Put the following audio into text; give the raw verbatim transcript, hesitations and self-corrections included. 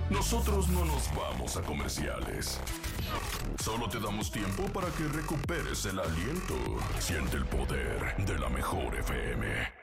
Nosotros no nos vamos a comerciales. Solo te damos tiempo para que recuperes el aliento. Siente el poder de la mejor F M.